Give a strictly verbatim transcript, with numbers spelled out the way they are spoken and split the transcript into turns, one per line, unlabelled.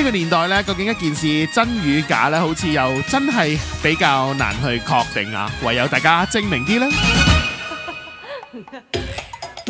個年代呢，究竟一件事真與假呢，好似又真係比較難去確定啊，唯有大家精明啲啦。